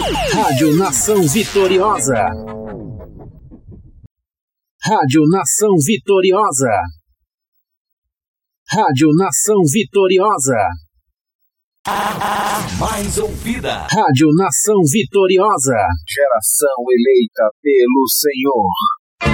Rádio Nação Vitoriosa. Rádio Nação Vitoriosa. Rádio Nação Vitoriosa. Mais ouvida. Rádio Nação Vitoriosa. Geração eleita pelo Senhor.